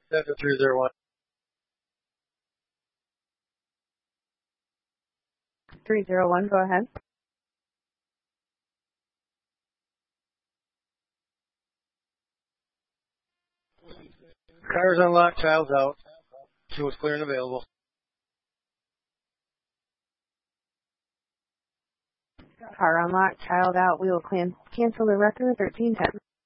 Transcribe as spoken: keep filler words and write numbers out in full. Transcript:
Delta three zero one. three zero one, go ahead. Car's unlocked, child's out. She was clear and available. Car unlocked, child out. We will can- cancel the record thirteen ten.